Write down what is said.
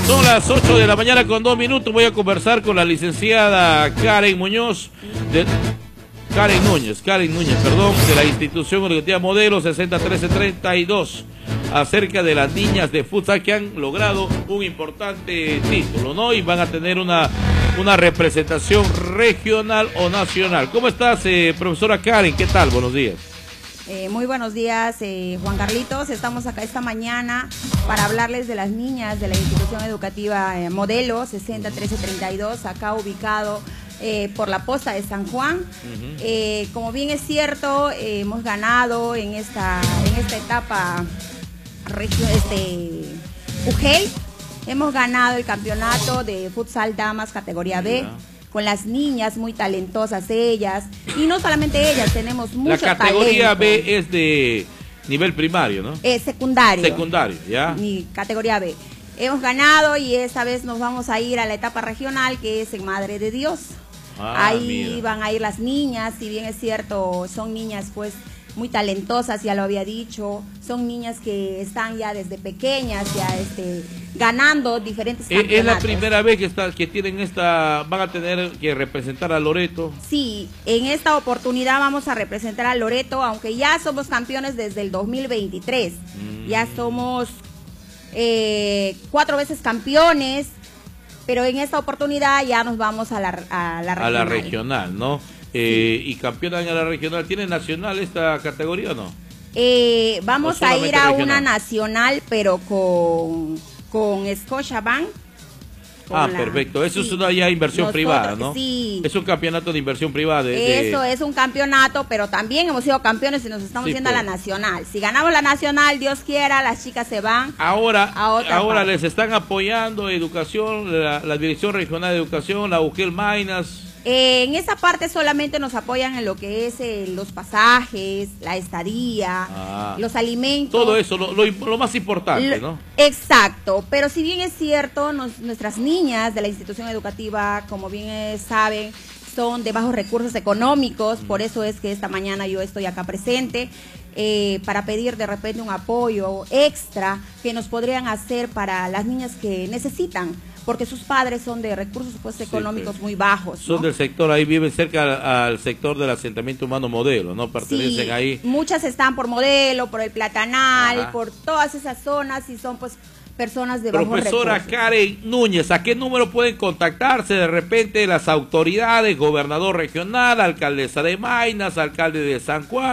Son las 8 de la mañana con 2 minutos. Voy a conversar con la licenciada Karen Núñez, de la institución educativa Modelo 601332, acerca de las niñas de futsal que han logrado un importante título, ¿no? Y van a tener una representación regional o nacional. ¿Cómo estás, profesora Karen? ¿Qué tal? Buenos días. Muy buenos días, Juan Carlitos. Estamos acá esta mañana para hablarles de las niñas de la institución educativa Modelo 601332, acá ubicado por la Posta de San Juan. Como bien es cierto, hemos ganado en esta etapa UGEL, hemos ganado el campeonato de futsal damas categoría B. Con las niñas muy talentosas ellas, y no solamente ellas, tenemos mucho talento. La categoría B es de nivel primario, ¿no? Secundario. Secundario, ya. Categoría B. Hemos ganado y esta vez nos vamos a ir a la etapa regional, que es en Madre de Dios. Ahí van a ir las niñas, si bien es cierto, son niñas pues muy talentosas, ya lo había dicho, son niñas que están ya desde pequeñas, ya ganando diferentes campeonatos. ¿Es la primera vez que tienen van a tener que representar a Loreto? Sí, en esta oportunidad vamos a representar a Loreto, aunque ya somos campeones desde el 2023, ya somos 4 veces campeones, pero en esta oportunidad ya nos vamos a la regional. A la regional, ¿no? Sí. Y campeonan a la regional. ¿Tiene nacional esta categoría o no? Vamos a ir a regional? Una nacional, pero con Scotiabank. Perfecto. Eso es una ya inversión privada, ¿no? Sí. Es un campeonato de inversión privada. Eso es un campeonato, pero también hemos sido campeones y nos estamos yendo a la nacional. Si ganamos la nacional, Dios quiera, las chicas se van ahora les están apoyando educación, la Dirección Regional de Educación, la UGEL Mainas. En esa parte solamente nos apoyan en lo que es los pasajes, la estadía, los alimentos. Todo eso, lo más importante, ¿no? Exacto, pero si bien es cierto, nuestras niñas de la institución educativa, como bien saben, son de bajos recursos económicos, por eso es que esta mañana yo estoy acá presente, para pedir de repente un apoyo extra que nos podrían hacer para las niñas que necesitan, porque sus padres son de recursos pues económicos muy bajos, ¿no? Son del sector, ahí viven cerca al sector del asentamiento humano Modelo, ¿no? Pertenecen ahí. Muchas están por Modelo, por el Platanal, por todas esas zonas, y son pues personas de bajos recursos. Profesora Karen Núñez, ¿a qué número pueden contactarse de repente las autoridades, gobernador regional, alcaldesa de Mainas, alcalde de San Juan?